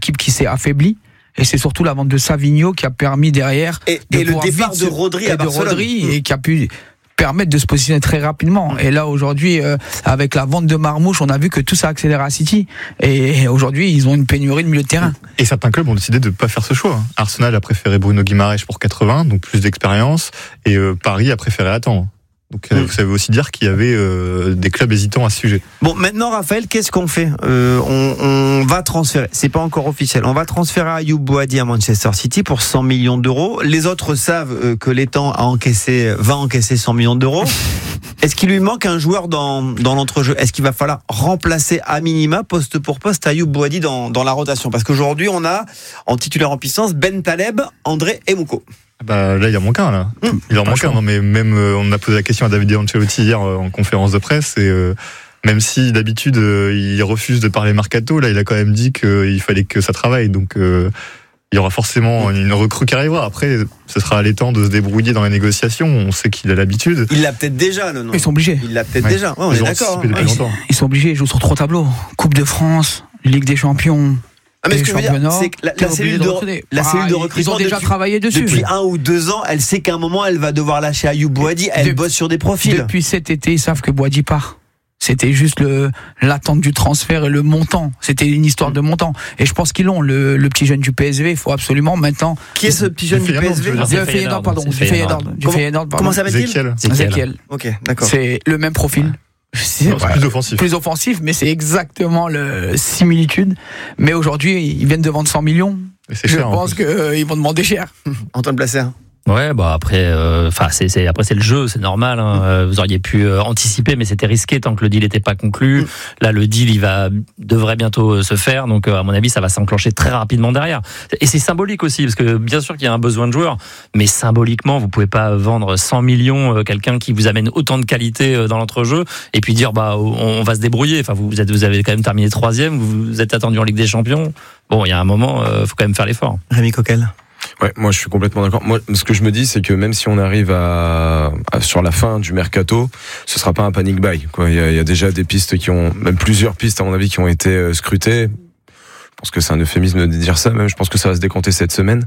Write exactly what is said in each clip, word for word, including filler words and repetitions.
équipe qui s'est affaiblie. Et c'est surtout la vente de Savigno qui a permis derrière et, de et le départ de Rodri à Barcelone, Rodri, et qui a pu permettre de se positionner très rapidement. Et là aujourd'hui, euh, avec la vente de Marmouche, on a vu que tout ça accélère à City. Et aujourd'hui, ils ont une pénurie de milieu de terrain. Et certains clubs ont décidé de ne pas faire ce choix. Arsenal a préféré Bruno Guimaraes pour quatre-vingts, donc plus d'expérience, et euh, Paris a préféré attendre. Donc euh, mmh. ça veut aussi dire qu'il y avait euh, des clubs hésitants à ce sujet. Bon, maintenant Raphaël, qu'est-ce qu'on fait euh, on, on va transférer, c'est pas encore officiel, on va transférer Ayoub Boadi à Manchester City pour cent millions d'euros. Les autres savent euh, que l'Étang a encaissé, va encaisser cent millions d'euros. Est-ce qu'il lui manque un joueur dans, dans l'entrejeu ? Est-ce qu'il va falloir remplacer à minima, poste pour poste, Ayoub Boadi dans, dans la rotation ? Parce qu'aujourd'hui, on a en titulaire en puissance Ben Taleb, André et Mouko. Bah là il en manque un là. Mmh, il en manque un. Non mais même euh, on a posé la question à David Ancelotti hier euh, en conférence de presse et euh, même si d'habitude euh, il refuse de parler mercato, là il a quand même dit qu'il fallait que ça travaille. Donc euh, il y aura forcément une recrue qui arrivera. Après ce sera à l'étang de se débrouiller dans les négociations. On sait qu'il a l'habitude. Il l'a peut-être déjà le nom. Ils sont obligés. Il l'a peut-être ouais. déjà. Ouais, on ils est d'accord. Hein. Ils, ils sont obligés. Ils jouent sur trois tableaux. Coupe de France, Ligue des Champions. Ah mais ce que je veux dire, c'est que la, la cellule de, de la cellule ah, de recrutement, ils ont déjà depuis, travaillé dessus. Depuis un ou deux ans, elle sait qu'à un moment, elle va devoir lâcher Ayoub Boadi. Elle de, bosse sur des profils. Depuis cet été, ils savent que Boadi part. C'était juste le, l'attente du transfert et le montant. C'était une histoire de montant. Et je pense qu'ils l'ont, le, le petit jeune du P S V. Il faut absolument maintenant. Qui est ce petit jeune du P S V ? Du Feyenoord, pardon. Du Feyenoord. Du Feyenoord, pardon. Comment s'appelle-t-il ? Ezekiel. Ok, d'accord. C'est le même profil. C'est, non, c'est plus offensif. Plus offensif, mais c'est exactement le similitude. Mais aujourd'hui, ils viennent de vendre cent millions. Et c'est Je cher, pense qu'ils euh, vont demander cher. Antoine Placer. Ouais, bah après, enfin, euh, c'est, c'est après c'est le jeu, c'est normal. Hein. Euh, vous auriez pu euh, anticiper, mais c'était risqué tant que le deal n'était pas conclu. Mm. Là, le deal, il va devrait bientôt euh, se faire, donc euh, à mon avis, ça va s'enclencher très rapidement derrière. Et c'est symbolique aussi, parce que bien sûr qu'il y a un besoin de joueurs, mais symboliquement, vous pouvez pas vendre cent millions euh, quelqu'un qui vous amène autant de qualité euh, dans l'entrejeu, et puis dire bah on, on va se débrouiller. Enfin, vous êtes, vous avez quand même terminé troisième, vous êtes attendu en Ligue des Champions. Bon, il y a un moment, euh, faut quand même faire l'effort. Rémi Coquel. Ouais, moi je suis complètement d'accord. Moi, ce que je me dis, c'est que même si on arrive à, à sur la fin du mercato, ce sera pas un panic buy. Quoi, il y a, il y a déjà des pistes qui ont, même plusieurs pistes à mon avis, qui ont été euh, scrutées. Je pense que c'est un euphémisme de dire ça. Même, je pense que ça va se décanter cette semaine.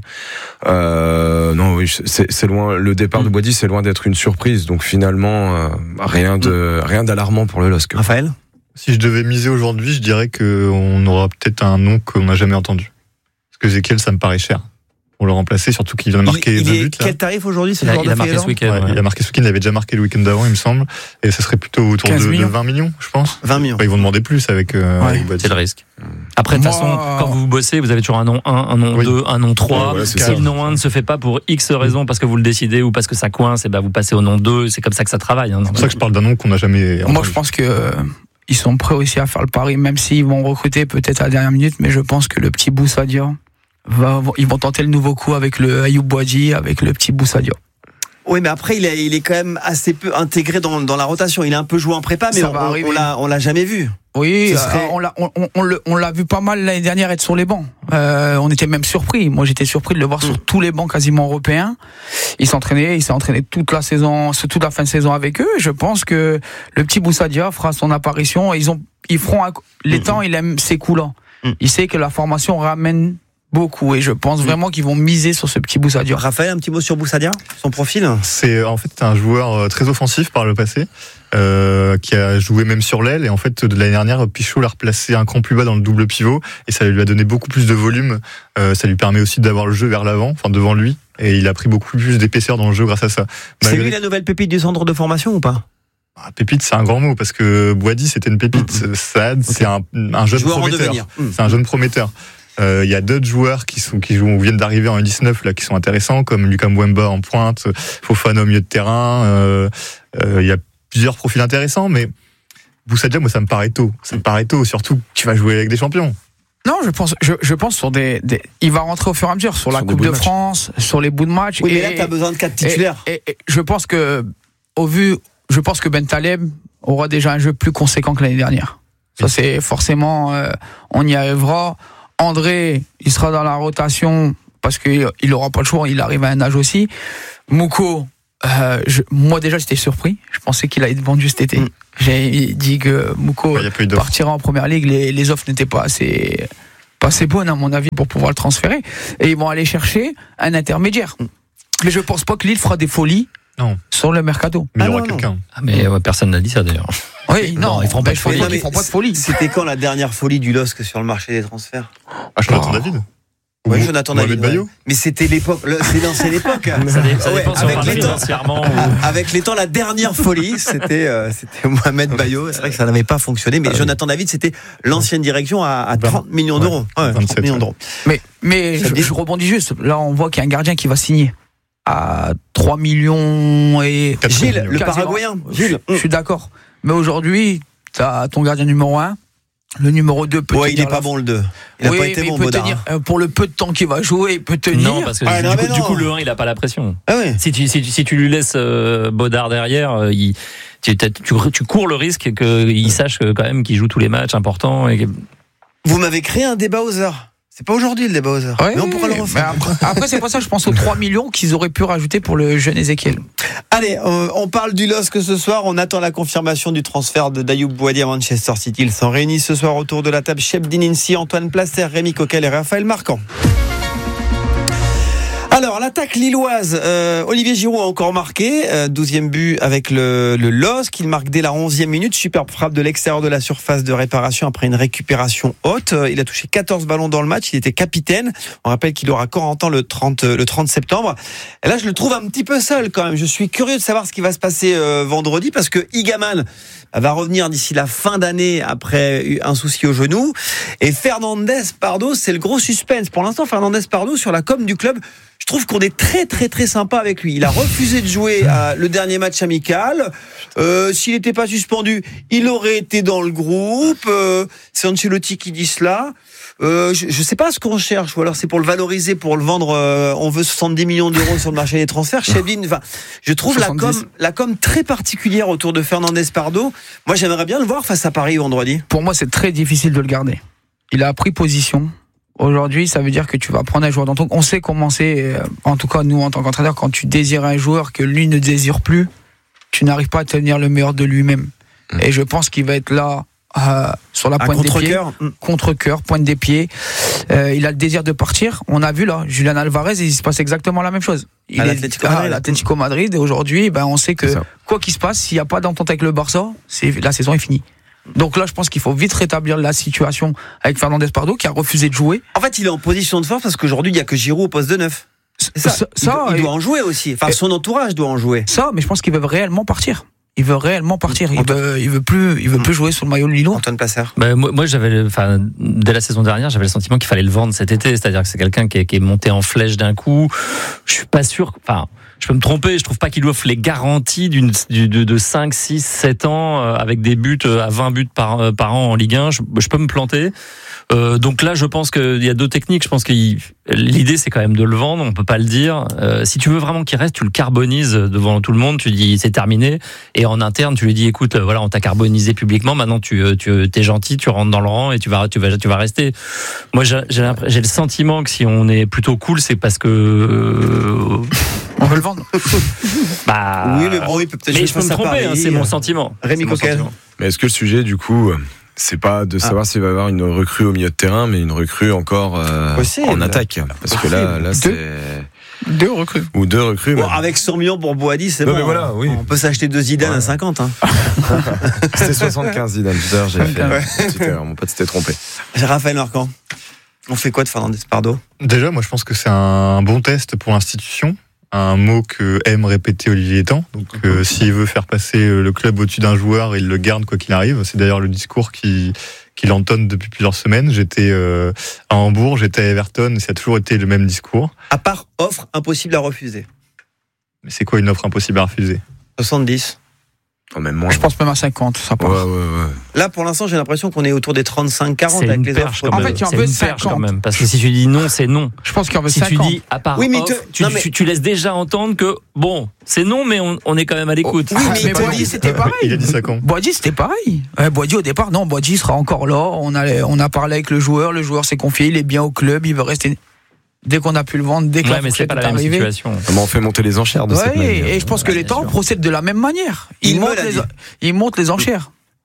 Euh, non, oui, c'est, c'est loin. Le départ de Boadi, c'est loin d'être une surprise. Donc finalement, euh, rien de rien d'alarmant pour le L O S C. Raphaël. Si je devais miser aujourd'hui, je dirais qu'on aura peut-être un nom qu'on n'a jamais entendu. Parce que Ezekiel, ça me paraît cher. Pour le remplacer, surtout qu'il vient de marquer il, il deux est, buts. Là. Quel tarif aujourd'hui c'est il, le a, il a marqué ce week-end. Ouais, ouais. Il a marqué ce week-end, il avait déjà marqué le week-end d'avant, il me semble. Et ça serait plutôt autour de, de vingt millions, je pense. vingt millions. Ouais, ils vont demander plus avec, euh, ouais, avec Boadi. C'est le risque. Après, de toute façon, quand vous bossez, vous avez toujours un nom un, un nom oui. deux, un nom trois. Ouais, voilà, si ça. Le nom un ne se fait pas pour X raisons, parce que vous le décidez ou parce que ça coince, et ben vous passez au nom deux. C'est comme ça que ça travaille. Hein, c'est pour ça que je parle d'un nom qu'on n'a jamais entendu. Moi, je pense que euh, ils sont prêts aussi à faire le pari, même s'ils vont recruter peut-être à la dernière minute. Mais je pense que le petit Boussadia, Va, ils vont tenter le nouveau coup avec le Ayoub Boadi, avec le petit Boussadia. Oui, mais après, il est, il est quand même assez peu intégré dans, dans la rotation. Il a un peu joué en prépa, mais on, on, on, l'a, on l'a jamais vu. Oui, serait... euh, on, l'a, on, on, on, on l'a vu pas mal l'année dernière être sur les bancs. Euh, on était même surpris. Moi, j'étais surpris de le voir mmh. sur tous les bancs quasiment européens. Il s'entraînait, il s'est entraîné toute la saison, toute la fin de saison avec eux. Je pense que le petit Boussadia fera son apparition. Ils ont, ils feront un, les mmh. temps, il aime ses coups-là. Mmh. Il sait que la formation ramène beaucoup, et je pense vraiment qu'ils vont miser sur ce petit Boussadia. Raphaël, un petit mot sur Boussadia, son profil. C'est en fait un joueur très offensif par le passé, euh, qui a joué même sur l'aile, et en fait de l'année dernière, Pichot l'a replacé un cran plus bas dans le double pivot, et ça lui a donné beaucoup plus de volume. Euh, ça lui permet aussi d'avoir le jeu vers l'avant, enfin devant lui, et il a pris beaucoup plus d'épaisseur dans le jeu grâce à ça. Malgré... C'est lui la nouvelle pépite du centre de formation ou pas? Ah, pépite, c'est un grand mot, parce que Boadi c'était une pépite. Mmh. Saad, okay. c'est un, un jeune joueur prometteur. Mmh. C'est un jeune prometteur. Il euh, y a d'autres joueurs qui sont qui jouent, viennent d'arriver en U dix-neuf là, qui sont intéressants, comme Lucas Mbemba en pointe, Fofana au milieu de terrain. Il euh, euh, y a plusieurs profils intéressants, mais Boussadia, moi, ça me paraît tôt. Ça me paraît tôt, surtout que tu vas jouer avec des champions. Non, je pense, je, je pense sur des, des, il va rentrer au fur et à mesure sur la sur Coupe de, de France, sur les bouts de match. Oui, et, mais là, t'as besoin de quatre titulaires. Et, et, et je pense que, au vu, je pense que Ben Taleb aura déjà un jeu plus conséquent que l'année dernière. Ça, c'est forcément, euh, on y arrivera. André, il sera dans la rotation parce qu'il n'aura pas le choix, il arrive à un âge aussi. Mouko, euh, je, moi déjà j'étais surpris, je pensais qu'il allait être vendu cet été. Mm. J'ai dit que Mouko ouais, partira en première ligue, les, les offres n'étaient pas assez, pas assez bonne à mon avis pour pouvoir le transférer. Et ils vont aller chercher un intermédiaire. Mais je pense pas que Lille fera des folies non. sur le mercato. Mais ah il y aura non, quelqu'un. Ah, mais ouais, personne n'a dit ça d'ailleurs. Oui, non, non ils feront pas de folie. Ils feront pas de folie. C'était quand la dernière folie du L O S C sur le marché des transferts? Ah, Jonathan oh. David. Oui, ouais, Jonathan David. Ouais. Mais c'était l'époque, c'est l'ancienne époque. Ça, dé, ça ouais, dépend avec, si les temps, ou... avec les temps, la dernière folie, c'était euh, c'était Mohamed Bayo. C'est vrai que ça n'avait pas fonctionné, mais ah, Jonathan oui. David, c'était l'ancienne direction à, à trente millions d'euros. Ouais, trente millions d'euros. Mais, mais je, je rebondis juste. Là, on voit qu'il y a un gardien qui va signer à trois millions et. Gilles, le Paraguayen. Gilles, je suis d'accord. Mais aujourd'hui, tu as ton gardien numéro un. Le numéro deux peut ouais, tenir. il n'est pas bon le deux. Il n'a oui, pas été bon, Baudard. Tenir, euh, pour le peu de temps qu'il va jouer, il peut tenir. Non, parce que ah, du, non, coup, non. du coup, le un, il n'a pas la pression. Ah oui. Si tu, si, si tu lui laisses euh, Baudard derrière, euh, il, tu, tu, tu cours le risque qu'il sache que, quand même qu'il joue tous les matchs importants. Et que... Vous m'avez créé un débat aux heures. C'est pas aujourd'hui le débat aux heures. Ouais, mais on pourra le refaire. Après, après, c'est pas ça, je pense aux trois millions qu'ils auraient pu rajouter pour le jeune Ezekiel. Allez, euh, on parle du L O S C ce soir. On attend la confirmation du transfert de Dayoub Boadi à Manchester City. Ils sont réunis ce soir autour de la table. Cheb Dininsi, Antoine Placer, Rémi Coquel et Raphaël Marquand. Alors, l'attaque lilloise, euh, Olivier Giroud a encore marqué, euh, douzième but avec le, le L O S C, il marque dès la onzième minute, superbe frappe de l'extérieur de la surface de réparation après une récupération haute. Il a touché quatorze ballons dans le match, il était capitaine. On rappelle qu'il aura Corentin le trente, le trente septembre. Et là, je le trouve un petit peu seul quand même. Je suis curieux de savoir ce qui va se passer euh, vendredi parce que Igaman va revenir d'ici la fin d'année après un souci au genou. Et Fernandez Pardo, c'est le gros suspense. Pour l'instant, Fernandez Pardo sur la com du club, je trouve qu'on est très très très sympa avec lui. Il a refusé de jouer à le dernier match amical. Euh, s'il n'était pas suspendu, il aurait été dans le groupe. Euh, c'est Ancelotti qui dit cela. Euh, je ne sais pas ce qu'on cherche, ou alors c'est pour le valoriser, pour le vendre. Euh, on veut soixante-dix millions d'euros sur le marché des transferts. Chebin, enfin, je trouve la com, la com très particulière autour de Fernandez Pardo. Moi, j'aimerais bien le voir face à Paris vendredi. Pour moi, c'est très difficile de le garder. Il a pris position. Aujourd'hui, ça veut dire que tu vas prendre un joueur dans ton... On sait comment c'est, en tout cas nous en tant qu'entraîneur, quand tu désires un joueur que lui ne désire plus, tu n'arrives pas à tenir le meilleur de lui-même. Mmh. Et je pense qu'il va être là euh, sur la pointe des pieds, contre-cœur, pointe des pieds. Euh, il a le désir de partir. On a vu là, Julian Alvarez, il se passe exactement la même chose. Il à est l'Atlético à Madrid. l'Atlético Madrid et aujourd'hui, ben, on sait que quoi qu'il se passe, s'il n'y a pas d'entente avec le Barça, c'est, la saison est finie. Donc là, je pense qu'il faut vite rétablir la situation avec Fernandez Pardo qui a refusé de jouer. En fait, il est en position de force parce qu'aujourd'hui, il n'y a que Giroud au poste de neuf. Ça, ça, il, ça, il, il doit en jouer aussi. Enfin, son entourage doit en jouer. Ça, mais je pense qu'il veut réellement partir. Il veut réellement partir. Il veut, il veut plus, il veut plus jouer sous le maillot de Lilo. Antoine Placer. Bah, moi, moi, j'avais, enfin, dès la saison dernière, j'avais le sentiment qu'il fallait le vendre cet été. C'est-à-dire que c'est quelqu'un qui est, qui est monté en flèche d'un coup. Je suis pas sûr. Enfin, je peux me tromper. Je trouve pas qu'il offre les garanties d'une, de, de cinq, six, sept ans euh, avec des buts à vingt buts par, euh, par an en Ligue un. Je, je peux me planter. Euh, donc là, je pense qu'il y a deux techniques. Je pense que l'idée, c'est quand même de le vendre. On peut pas le dire. Euh, si tu veux vraiment qu'il reste, tu le carbonises devant tout le monde. Tu dis c'est terminé. Et en interne, tu lui dis écoute, voilà, on t'a carbonisé publiquement. Maintenant, tu, tu t'es gentil, tu rentres dans le rang et tu vas, tu vas, tu vas rester. Moi, j'ai, j'ai, j'ai le sentiment que si on est plutôt cool, c'est parce que euh, on veut le vendre. Bah, oui, mais bon, il peut peut-être. Mais je peux me tromper. Hein, c'est mon sentiment. Rémi Coquel. Mais est-ce que le sujet, du coup, c'est pas de savoir ah. s'il va y avoir une recrue au milieu de terrain, mais une recrue encore euh, en attaque? Parce que là, là, c'est deux, deux recrues ou deux recrues. Bon, avec cent millions pour Boadi, c'est non, bon. Mais voilà, oui. On peut s'acheter deux Zidane ouais. à cinquante. Hein. C'était soixante-quinze Zidane. Tout à l'heure, j'ai fait ouais. une petite erreur. Mon pote s'était trompé. Raphaël Marquand. On fait quoi de Fernandez Pardo? Déjà, moi, je pense que c'est un bon test pour l'institution. Un mot que aime répéter Olivier Étang. Donc, euh, s'il veut faire passer le club au-dessus d'un joueur, il le garde quoi qu'il arrive. C'est d'ailleurs le discours qui qu'il entonne depuis plusieurs semaines. J'étais euh, à Hambourg, j'étais à Everton, ça a toujours été le même discours. À part offre impossible à refuser. Mais c'est quoi une offre impossible à refuser? soixante-dix. Oh, même moins. Je pense même à cinquante, ça part. Ouais, ouais, ouais. Là, pour l'instant, j'ai l'impression qu'on est autour des trente-cinq quarante avec les offres. En fait, il y a un peu de cinquante quand même. Parce que si tu dis non, c'est non. Je pense qu'il y en veut si cinquante. Si tu dis à part oui, mais off, te... tu, non, mais... tu, tu laisses déjà entendre que, bon, c'est non, mais on, on est quand même à l'écoute. Oh, oui, mais, mais Boadi, c'était pareil. Il a dit ça quand? Boadi, c'était pareil. Ouais, Boadi, au départ, non, Boadi sera encore là. On a, on a parlé avec le joueur. Le joueur s'est confié. Il est bien au club. Il veut rester. Dès qu'on a pu le vendre, dès que ouais, la mais c'est pas la même arrivée. situation. Comment on fait monter les enchères de ouais, cette manière? Et je pense que ouais, les temps procèdent de la même manière. Ils, montent les, ils montent les enchères.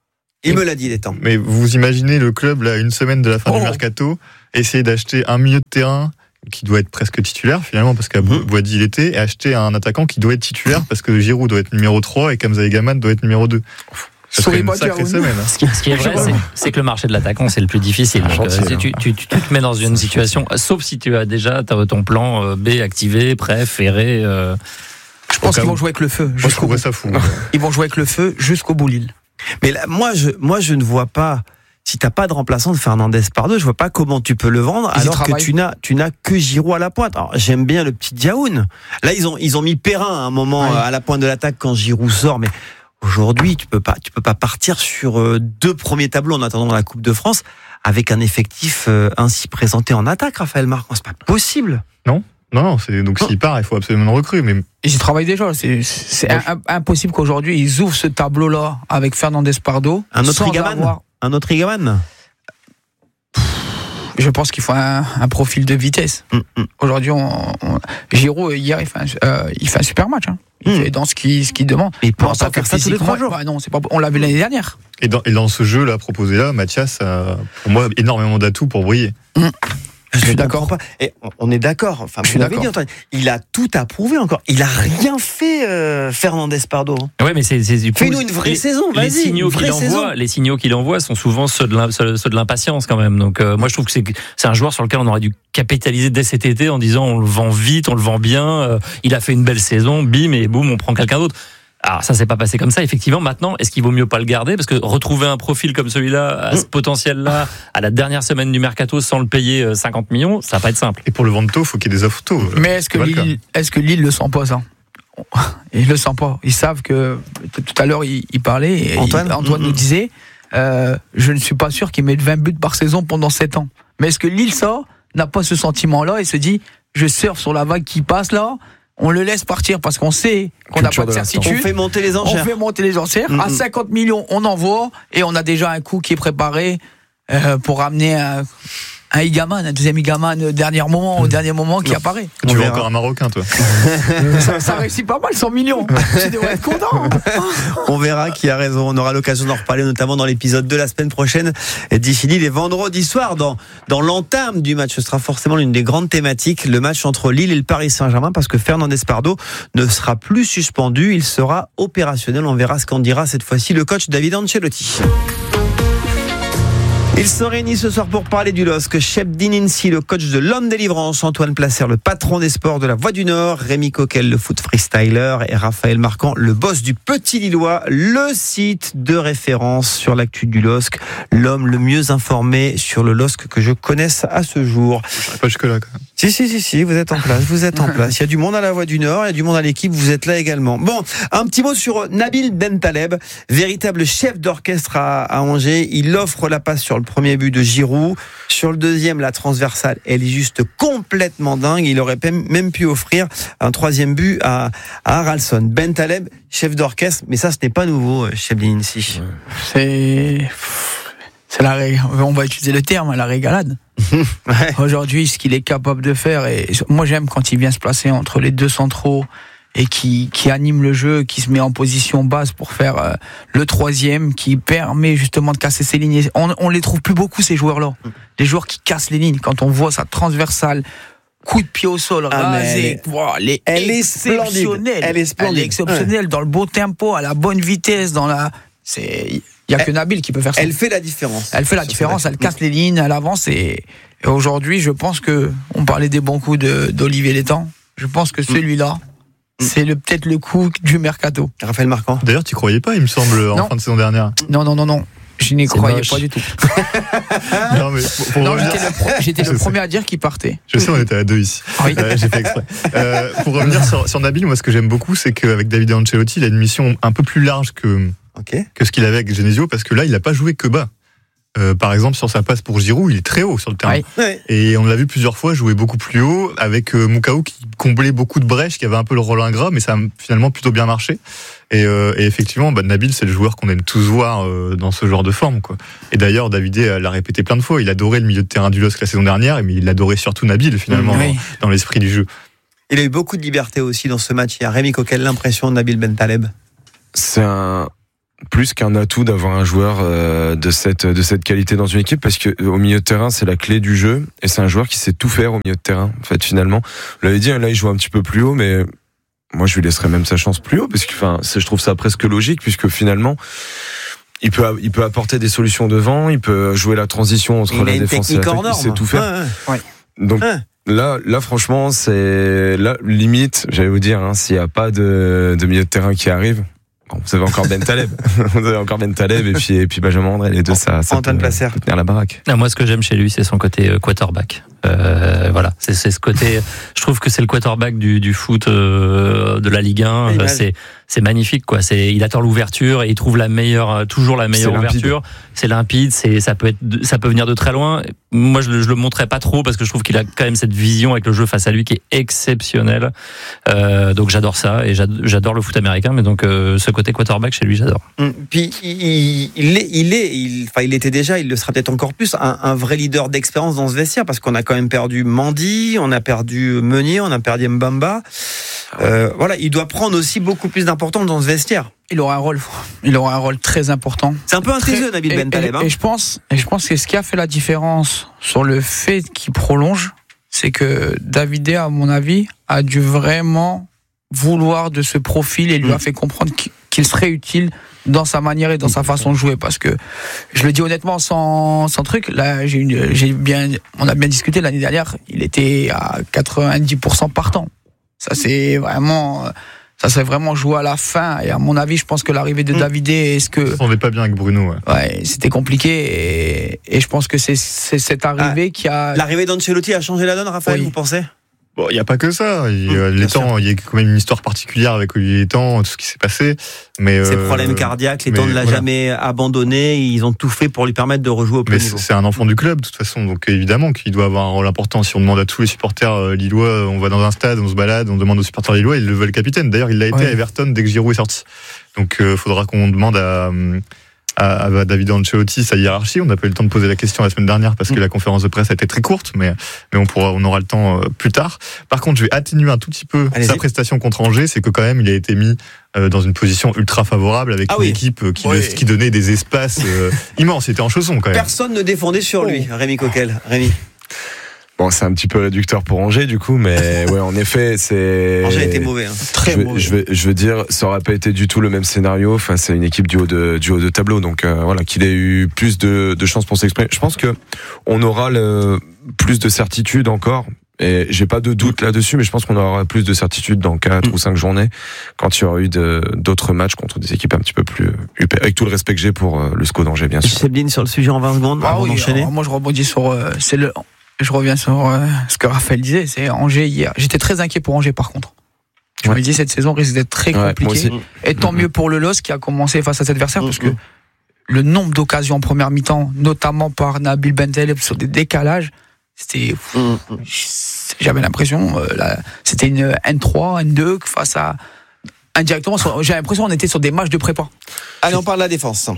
Il me l'a dit, les temps. Mais vous imaginez le club, là, une semaine de la fin oh. du mercato, essayer d'acheter un milieu de terrain qui doit être presque titulaire, finalement, parce qu'à mmh. Boadi, il était, et acheter un attaquant qui doit être titulaire, parce que Giroud doit être numéro trois et Kamza Egaman doit être numéro deux. Ça serait une sacrée semaine. Ce qui, ce qui est vrai, c'est, c'est que le marché de l'attaquant, c'est le plus difficile. Donc, euh, tu, tu, tu, tu te mets dans une situation, sauf si tu as déjà ton plan B activé, prêt, ferré. Euh, je pense qu'ils vont jouer avec le feu. Moi, je trouverais ça fou. Ils vont jouer avec le feu jusqu'au bout, Lille. Mais là, moi, je, moi, je ne vois pas. Si t'as pas de remplaçant de Fernandez par deux, je vois pas comment tu peux le vendre ils alors que tu n'as, tu n'as que Giroud à la pointe. Alors, j'aime bien le petit Diaoun. Là, ils ont, ils ont mis Perrin à un moment ouais. à la pointe de l'attaque quand Giroud sort, mais aujourd'hui, tu peux pas, tu peux pas partir sur deux premiers tableaux en attendant la Coupe de France avec un effectif ainsi présenté en attaque, Raphaël Marquand. C'est pas possible. Non. Non, non, c'est, donc s'il part, il faut absolument le recruter. Mais... Ils y travaillent déjà. C'est, c'est un, un, impossible qu'aujourd'hui, ils ouvrent ce tableau-là avec Fernandez Pardo. Un autre Igaman avoir... Un autre Igaman Je pense qu'il faut un, un profil de vitesse. Mm, mm. Aujourd'hui, on, on... Giroud, hier, il fait un, euh, il fait un super match. Hein. Il mm. fait dans ce qu'il, ce qu'il demande. Mais il peut pas faire ça tous les trois jours. Bah non, c'est pas... On l'a vu l'année dernière. Et dans, et dans ce jeu-là, proposé là, Mathias a, pour moi, énormément d'atouts pour briller. Mm. Je suis d'accord pas. Et on est d'accord. Enfin, je suis d'accord. Dit, Antoine, il a tout à prouver encore. Il a rien fait, euh, Fernandez Pardo. Ouais, mais c'est, c'est du coup. Fais-nous une vraie les, saison. Vas-y. Les signaux qu'il envoie, les signaux qu'il envoie sont souvent ceux de, ceux, ceux de l'impatience quand même. Donc, euh, moi, je trouve que c'est, c'est un joueur sur lequel on aurait dû capitaliser dès cet été en disant on le vend vite, on le vend bien. Euh, il a fait une belle saison, bim et boum, on prend quelqu'un d'autre. Alors ça s'est pas passé comme ça, effectivement. Maintenant, est-ce qu'il vaut mieux pas le garder? Parce que retrouver un profil comme celui-là, à ce potentiel-là, à la dernière semaine du mercato, sans le payer cinquante millions, ça va pas être simple. Et pour le vendre tôt, faut qu'il y ait des offres tôt. Mais est-ce que Lille, est-ce que Lille le sent pas, ça? Ils le sentent pas. Ils savent que, tout à l'heure, il, il parlait, et Antoine, il, Antoine mmh. nous disait, euh, je ne suis pas sûr qu'il mette vingt buts par saison pendant sept ans. Mais est-ce que Lille, ça, n'a pas ce sentiment-là et se dit, je surfe sur la vague qui passe là, on le laisse partir parce qu'on sait qu'on n'a pas de certitude. On fait monter les enchères. On fait monter les enchères. Mmh. À cinquante millions, on envoie et on a déjà un coup qui est préparé euh, pour ramener un, un Igaman, un deuxième Igaman au dernier moment, mmh. au dernier moment qui non. apparaît. Tu veux encore un Marocain, toi? ça, ça réussit pas mal, cent millions. Tu devrais être content. On verra qui a raison. On aura l'occasion d'en reparler, notamment dans l'épisode de la semaine prochaine. D'ici Lille et vendredi soir, dans, dans l'entame du match, ce sera forcément l'une des grandes thématiques, le match entre Lille et le Paris Saint-Germain, parce que Fernandez Pardo ne sera plus suspendu. Il sera opérationnel. On verra ce qu'en dira cette fois-ci le coach David Ancelotti. Il se réunit ce soir pour parler du L O S C. Chebdin Insi, le coach de l'Homme Délivrance, Antoine Placer, le patron des sports de la Voix du Nord, Rémi Coquel, le foot freestyler, et Raphaël Marquand, le boss du Petit Lillois, le site de référence sur l'actu du L O S C, l'homme le mieux informé sur le L O S C que je connaisse à ce jour. Je ne pas jusque-là, quand même. Si, si, si, si, vous êtes en place, vous êtes en place. Il y a du monde à la Voix du Nord, il y a du monde à l'équipe, vous êtes là également. Bon, un petit mot sur Nabil Bentaleb, véritable chef d'orchestre à, à Angers. Il offre la passe sur le premier but de Giroud. Sur le deuxième, la transversale, elle est juste complètement dingue. Il aurait même pu offrir un troisième but à, à Haralson. Bentaleb, chef d'orchestre, mais ça, ce n'est pas nouveau, Chebdin Insi. C'est... C'est la ré... On va utiliser le terme, la régalade. Ouais. Aujourd'hui, ce qu'il est capable de faire, et moi j'aime quand il vient se placer entre les deux centraux et qui, qui anime le jeu, qui se met en position basse pour faire euh, le troisième, qui permet justement de casser ses lignes. On, on les trouve plus beaucoup, ces joueurs-là. Les joueurs qui cassent les lignes. Quand on voit sa transversale, coup de pied au sol, ah, rasé, elle, wow, elle est elle exceptionnelle. Elle est splendide. Elle est exceptionnelle, ouais. Dans le bon tempo, à la bonne vitesse, dans la... C'est... Il n'y a elle, que Nabil qui peut faire ça. Elle fait la différence. Elle fait la différence, elle casse les lignes, elle avance. Et, et aujourd'hui, je pense que, on parlait des bons coups de, d'Olivier Létang, je pense que celui-là, mm. c'est le, peut-être le coup du mercato. Raphaël Marquand. D'ailleurs, tu ne croyais pas, il me semble, en non. fin de saison dernière. Non, non, non, non. Je n'y croyais moche. Pas du tout. non, mais pour, pour non, revenir... j'étais le, pro- j'étais le premier à dire qu'il partait. Je sais, on était à deux ici. Oui. Euh, j'ai fait exprès. Euh, pour revenir sur, sur Nabil, moi, ce que j'aime beaucoup, c'est qu'avec David Ancelotti, il a une mission un peu plus large que. Okay. que ce qu'il avait avec Genesio, parce que là, il n'a pas joué que bas. Euh, par exemple, sur sa passe pour Giroud, il est très haut sur le terrain. Oui. Oui. Et on l'a vu plusieurs fois jouer beaucoup plus haut, avec euh, Moukao qui comblait beaucoup de brèches, qui avait un peu le rôle ingrat, mais ça a finalement plutôt bien marché. Et, euh, et effectivement, bah, Nabil, c'est le joueur qu'on aime tous voir euh, dans ce genre de forme, quoi. Et d'ailleurs, David l'a répété plein de fois, il adorait le milieu de terrain du L O S C la saison dernière, mais il adorait surtout Nabil, finalement, oui. dans, dans l'esprit du jeu. Il a eu beaucoup de liberté aussi dans ce match. Il y a Rémi Coquel, l'impression de Nabil Bentaleb. C'est un... plus qu'un atout d'avoir un joueur euh, de cette de cette qualité dans une équipe, parce que au milieu de terrain c'est la clé du jeu et c'est un joueur qui sait tout faire au milieu de terrain. En fait, finalement, vous l'avez dit, là il joue un petit peu plus haut, mais moi je lui laisserais même sa chance plus haut, parce que enfin je trouve ça presque logique, puisque finalement il peut il peut apporter des solutions devant, il peut jouer la transition entre la défense et l'attaque, il sait tout faire. Ouais, ouais. Donc ouais. Là, là, franchement, c'est là limite. J'allais vous dire, hein, s'il n'y a pas de, de milieu de terrain qui arrive, bon, vous avez encore Ben Taleb, vous avez encore Ben Taleb et puis et puis Benjamin André, les deux, ça, ça Antoine peut, Placer. peut tenir la baraque. Non, moi, ce que j'aime chez lui, c'est son côté euh, quarterback. Euh, voilà, c'est, c'est ce côté. Je trouve que c'est le quarterback du, du foot euh, de la Ligue un. Euh, c'est c'est magnifique, quoi. C'est il attend l'ouverture et il trouve la meilleure, toujours la meilleure c'est ouverture. C'est limpide, c'est ça peut être, ça peut venir de très loin. Moi, je, je le montrais pas trop parce que je trouve qu'il a quand même cette vision avec le jeu face à lui qui est exceptionnelle. Euh, donc j'adore ça et j'adore, j'adore le foot américain. Mais donc euh, ce côté quarterback chez lui, j'adore. Mmh. Puis il, il est, il est, il, enfin il était déjà, il le sera peut-être encore plus, un, un vrai leader d'expérience dans ce vestiaire, parce qu'on a quand même perdu Mandy, on a perdu Meunier, on a perdu Mbamba. Euh, voilà, il doit prendre aussi beaucoup plus d'importance dans ce vestiaire. Il aura un rôle, il aura un rôle très important. C'est un peu un taiseux, Nabil Ben Taleb. Et, et, et je pense, et je pense que ce qui a fait la différence sur le fait qu'il prolonge, c'est que Davide, à mon avis, a dû vraiment vouloir de ce profil et lui mmh. a fait comprendre qu'il serait utile dans sa manière et dans sa façon de jouer, parce que je le dis honnêtement sans, sans truc, là j'ai, une, j'ai bien, on a bien discuté l'année dernière, il était à quatre-vingt-dix pour cent partant. Ça c'est vraiment, ça s'est vraiment joué à la fin, et à mon avis je pense que l'arrivée de mmh. Davide, est-ce que on n'est pas bien avec Bruno, ouais, ouais c'était compliqué, et, et je pense que c'est, c'est cette arrivée ah, qui a l'arrivée d'Ancelotti a changé la donne, Raphaël, oui. Vous pensez? Bon, il n'y a pas que ça. Il, mmh, les temps, il y a quand même une histoire particulière avec Olivier Létang, tout ce qui s'est passé. Mais ses euh, problèmes cardiaques, Létang ne l'a voilà. jamais abandonné. Ils ont tout fait pour lui permettre de rejouer au plus haut niveau. C'est un enfant du club, de toute façon. Donc évidemment qu'il doit avoir un rôle important. Si on demande à tous les supporters lillois, on va dans un stade, on se balade, on demande aux supporters lillois, ils le veulent capitaine. D'ailleurs, il l'a été ouais. à Everton dès que Giroud est sorti. Donc il euh, faudra qu'on demande à... à, à David Ancelotti sa hiérarchie. On n'a pas eu le temps de poser la question la semaine dernière parce que la conférence de presse a été très courte, mais, mais on, pourra, on aura le temps euh, plus tard. Par contre, je vais atténuer un tout petit peu Allez-y. sa prestation contre Angers, c'est que quand même il a été mis euh, dans une position ultra favorable avec ah une oui. équipe qui, oui. le, qui donnait des espaces euh, immenses. Il était en chaussons quand même. Personne ne défendait sur lui, Rémi Coquel. Rémi. Bon, c'est un petit peu réducteur pour Angers, du coup, mais ouais, en effet, c'est. Angers a été mauvais, hein. Très je vais, mauvais. Je veux, je veux dire, ça aurait pas été du tout le même scénario face à une équipe du haut de, du haut de tableau. Donc, euh, voilà, qu'il ait eu plus de, de chances pour s'exprimer. Je pense que on aura le, plus de certitude encore. Et j'ai pas de doute là-dessus, mais je pense qu'on aura plus de certitude dans quatre mmh. ou cinq journées, quand il y aura eu de, d'autres matchs contre des équipes un petit peu plus huppées, avec tout le respect que j'ai pour euh, le S C O d'Angers, bien sûr. Sebline, sur le sujet en vingt secondes, ah avant oui, d'enchaîner. Alors, moi, je rebondis sur, euh, c'est le, je reviens sur euh, ce que Raphaël disait, c'est Angers hier. J'étais très inquiet pour Angers, par contre. Je ouais. me dis, cette saison risque d'être très ouais, compliquée. Et tant mmh. mieux pour le L O S qui a commencé face à cet adversaire, mmh. parce que le nombre d'occasions en première mi-temps, notamment par Nabil Ben Taleb sur des décalages, c'était, mmh. j'avais l'impression, euh, là, c'était une N trois, N deux face à, indirectement, sur, j'ai l'impression qu'on était sur des matchs de prépa. Allez, on parle de la défense.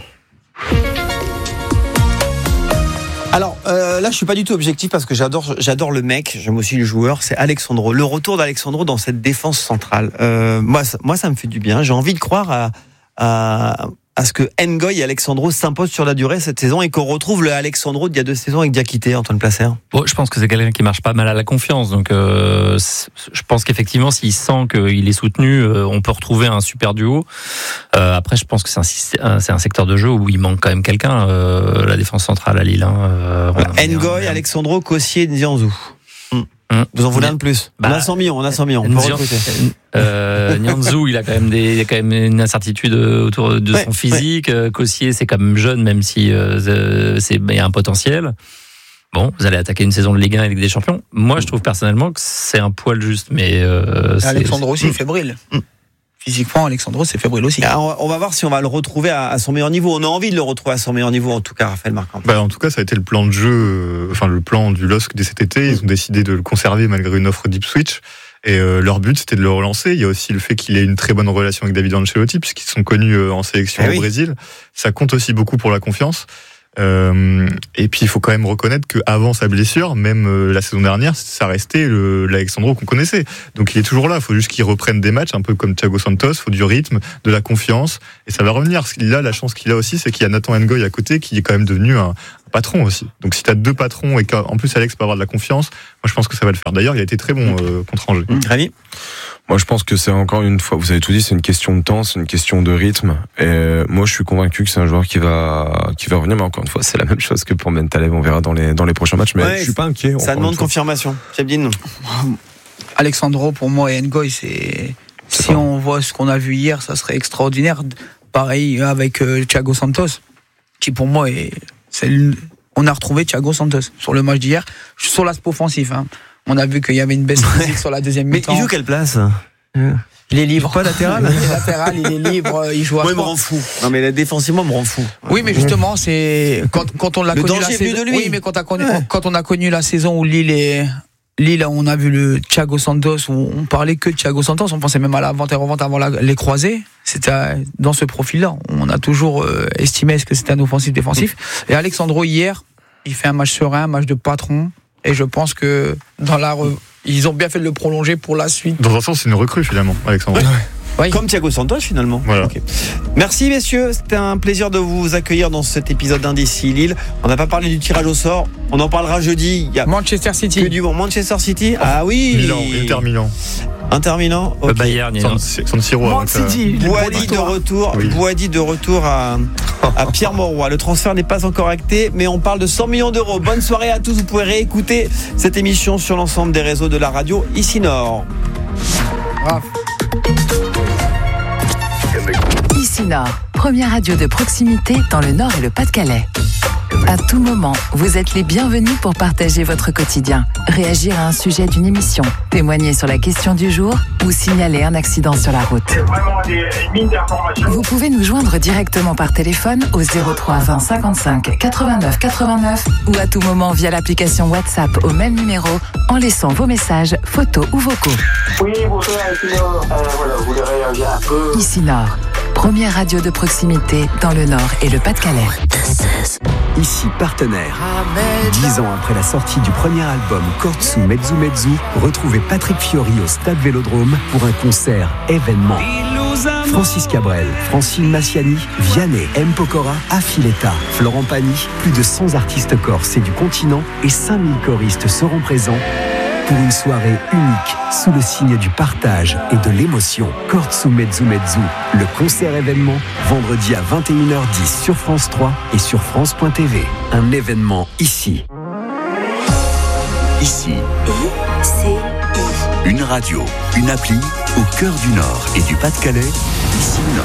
Alors euh, là, je suis pas du tout objectif parce que j'adore, j'adore le mec, j'aime aussi le joueur. C'est Alexandro. Le retour d'Alexandro dans cette défense centrale. Euh, moi, ça, moi, ça me fait du bien. J'ai envie de croire à, à, à ce que Ngoy et Alexandro s'imposent sur la durée cette saison et qu'on retrouve le Alexandro d'il y a deux saisons avec Diakité, Antoine Placer. Bon, je pense que c'est quelqu'un qui marche pas mal à la confiance. Donc, euh, je pense qu'effectivement, s'il sent qu'il est soutenu, euh, on peut retrouver un super duo. Euh, après, je pense que c'est un, c'est un secteur de jeu où il manque quand même quelqu'un. Euh, la défense centrale à Lille. Hein, euh, voilà, Ngoy, un... Alexandro, Kossier, Ndianzou. Mmh. Vous en voulez un de plus? Bah, on a cent millions, on a cent millions. On peut recruter. Euh, Nianzou, il a quand même des, il a quand même une incertitude autour de ouais, son physique. Ouais. Kossier, c'est quand même jeune, même si euh, c'est, il y a un potentiel. Bon, vous allez attaquer une saison de Ligue un avec des champions. Moi, je trouve personnellement que c'est un poil juste, mais euh, Alexandre aussi, mmh. fébrile. Mmh. Physiquement, Alexandro, c'est fébrile aussi. Alors, on va voir si on va le retrouver à, à son meilleur niveau. On a envie de le retrouver à son meilleur niveau, en tout cas, Raphaël Marquand. Bah, en tout cas, ça a été le plan de jeu, euh, enfin le plan du L O S C dès cet été. Ils ont décidé de le conserver malgré une offre d'Ipswich. Et euh, leur but, c'était de le relancer. Il y a aussi le fait qu'il ait une très bonne relation avec David Ancelotti, puisqu'ils sont connus euh, en sélection eh au oui. Brésil. Ça compte aussi beaucoup pour la confiance. Euh, et puis il faut quand même reconnaître qu'avant sa blessure, même euh, la saison dernière, ça restait le, l'Alexandro qu'on connaissait. Donc il est toujours là. Il faut juste qu'il reprenne des matchs, un peu comme Thiago Santos. Il faut du rythme, de la confiance, et ça va revenir. Là, la chance qu'il a aussi, c'est qu'il y a Nathan Ngoy à côté, qui est quand même devenu un patron aussi. Donc si tu as deux patrons et qu'en plus Alex peut avoir de la confiance, moi je pense que ça va le faire. D'ailleurs, il a été très bon euh, contre Angers. Mmh. Rémi ? Moi, je pense que c'est encore une fois, vous avez tout dit, c'est une question de temps, c'est une question de rythme. Et moi, je suis convaincu que c'est un joueur qui va, qui va revenir. Mais encore une fois, c'est la même chose que pour Bentaleb. On verra dans les, dans les prochains matchs. Mais ouais, je suis pas inquiet. Ça demande confirmation. Chebdine. Alexandro, pour moi, et Ngoy, c'est, c'est si pas. On voit ce qu'on a vu hier, ça serait extraordinaire. Pareil avec euh, Thiago Santos, qui pour moi est, c'est le, on a retrouvé Thiago Santos sur le match d'hier, sur l'aspect offensif, hein. On a vu qu'il y avait une baisse physique sur la deuxième mi-temps. Mais il joue quelle place ? Il est libre. Pas latéral. Il est latéral, il est libre, il joue à Moi, il me rend fou. Non, mais défensivement, il me rend fou. Oui, mais justement, c'est quand, quand on l'a le connu danger la saison. De lui. Oui, mais quand, connu, ouais. quand on a connu la saison où Lille est Lille, on a vu le Thiago Santos, où on parlait que de Thiago Santos, on pensait même à la vente et revente avant la, les croisés. C'était dans ce profil-là. On a toujours euh, estimé que c'était un offensif défensif. Et Alexandro hier, il fait un match serein, un match de patron. Et je pense que dans la re... ils ont bien fait de le prolonger pour la suite. Dans un sens, c'est une recrue finalement, Alexandre. Ouais. Oui. Comme Thiago Santos finalement. Voilà. Okay. Merci messieurs, c'était un plaisir de vous accueillir dans cet épisode d'Indécis Lille. On n'a pas parlé du tirage au sort, on en parlera jeudi. Il y a Manchester City. Que du bon. Manchester City. Ah oui. Milan, Inter Milan. Inter Milan. Okay. Le Bayern. San Siro. Boadi de retour. Oui. Boadi de retour à, à Pierre Mauroy. Le transfert n'est pas encore acté, mais on parle de cent millions d'euros. Bonne soirée à tous. Vous pouvez réécouter cette émission sur l'ensemble des réseaux de la radio ici Nord. Bravo. Ici Nord, première radio de proximité dans le Nord et le Pas-de-Calais. À tout moment, vous êtes les bienvenus pour partager votre quotidien, réagir à un sujet d'une émission, témoigner sur la question du jour ou signaler un accident sur la route. C'est vraiment des mines d'informations. Vous pouvez nous joindre directement par téléphone au zéro trois vingt cinquante-cinq quatre-vingt-neuf quatre-vingt-neuf ou à tout moment via l'application WhatsApp au même numéro en laissant vos messages, photos ou vocaux. Oui, bonsoir, ici Nord. Euh, voilà, vous voulez réagir un peu. Ici Nord, première radio de proximité dans le Nord et le Pas-de-Calais. Ici Partenaire. Dix ans après la sortie du premier album Kortsu Mezzu Mezzu, retrouvez Patrick Fiori au Stade Vélodrome pour un concert événement. Francis Cabrel, Francine Massiani, Vianney, M. Pokora, Affiletta, Florent Pagny, plus de cent artistes corses et du continent et cinq mille choristes seront présents pour une soirée unique sous le signe du partage et de l'émotion. Kortsu Mezzu Mezzu, le concert événement, vendredi à vingt et une heures dix sur France trois et sur France point T V. Un événement ici. Ici. I-C-I. Une radio, une appli au cœur du Nord et du Pas-de-Calais. Ici Nord.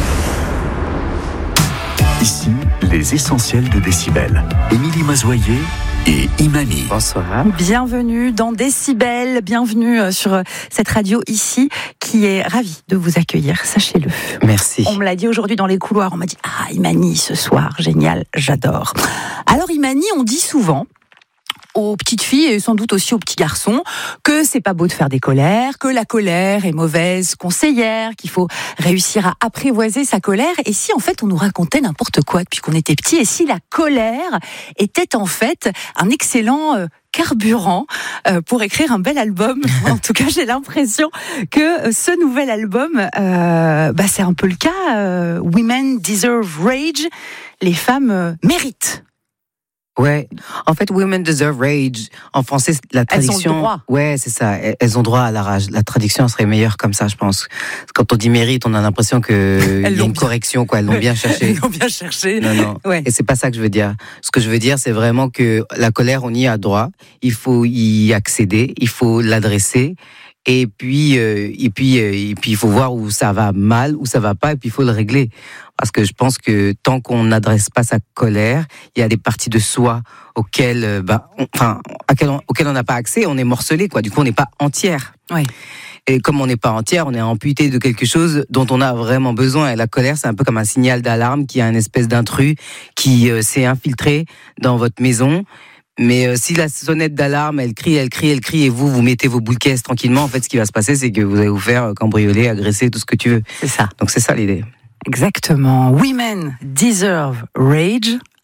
Ici, les essentiels de Décibel. Émilie Mazoyer et Imani. Bonsoir. Bienvenue dans Décibel, bienvenue sur cette radio ici qui est ravie de vous accueillir, sachez-le. Merci. On me l'a dit aujourd'hui dans les couloirs, on m'a dit « Ah, Imani, ce soir, génial, j'adore ». Alors Imani, on dit souvent aux petites filles et sans doute aussi aux petits garçons que c'est pas beau de faire des colères, que la colère est mauvaise conseillère, qu'il faut réussir à apprivoiser sa colère. Et si en fait on nous racontait n'importe quoi depuis qu'on était petit, et si la colère était en fait un excellent euh, carburant euh, pour écrire un bel album. En tout cas, j'ai l'impression que ce nouvel album, euh, bah, c'est un peu le cas. Euh, Women Deserve Rage. Les femmes euh, méritent. Ouais, en fait, Women Deserve Rage. En français, la traduction. Elles ont le droit. Ouais, c'est ça. Elles ont droit à la rage. La traduction serait meilleure comme ça, je pense. Quand on dit mérite, on a l'impression que il y a une bien... correction, quoi. Elles l'ont bien cherché. Elles l'ont bien cherché. Non, non. Ouais. Et c'est pas ça que je veux dire. Ce que je veux dire, c'est vraiment que la colère, on y a droit. Il faut y accéder. Il faut l'adresser. Et puis, euh, et puis, euh, et puis, il faut voir où ça va mal, où ça va pas, et puis il faut le régler. Parce que je pense que tant qu'on n'adresse pas sa colère, il y a des parties de soi auxquelles, euh, bah, on, enfin, auxquelles on n'a pas accès, on est morcelé, quoi. Du coup, on n'est pas entière. Ouais. Et comme on n'est pas entière, on est amputé de quelque chose dont on a vraiment besoin. Et la colère, c'est un peu comme un signal d'alarme qui a une espèce d'intrus qui euh, s'est infiltré dans votre maison. Mais euh, si la sonnette d'alarme, elle crie, elle crie, elle crie, et vous, vous mettez vos boules caisses tranquillement, en fait, ce qui va se passer, c'est que vous allez vous faire cambrioler, agresser, tout ce que tu veux. C'est ça. Donc c'est ça l'idée. Exactement. Women Deserve Rage.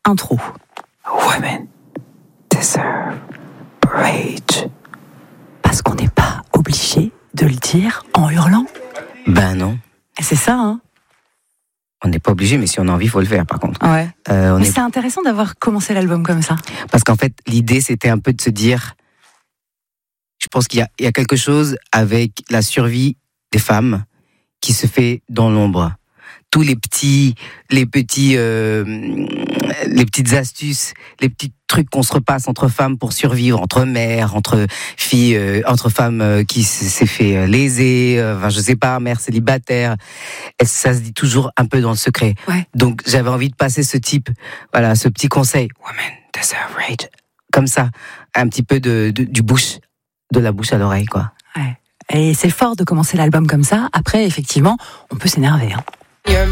intro. Women deserve rage. Parce qu'on n'est pas obligé de le dire en hurlant. Ben non. C'est ça, hein. On n'est pas obligé, mais si on a envie, il faut le faire, par contre. Ouais. Euh, on mais est... c'est intéressant d'avoir commencé l'album comme ça. Parce qu'en fait, l'idée, c'était un peu de se dire, je pense qu'il y a, il y a quelque chose avec la survie des femmes qui se fait dans l'ombre. Tous les petits, les petits, euh, les petites astuces, les petits trucs qu'on se repasse entre femmes pour survivre, entre mères, entre filles, euh, entre femmes euh, qui s'est fait euh, léser, euh, enfin je sais pas, mère célibataire. Et ça se dit toujours un peu dans le secret. Ouais. Donc j'avais envie de passer ce type, voilà, ce petit conseil. Women deserve rage. Comme ça, un petit peu de, de du bouche, de la bouche à l'oreille, quoi. Ouais. Et c'est fort de commencer l'album comme ça. Après, effectivement, on peut s'énerver. Hein.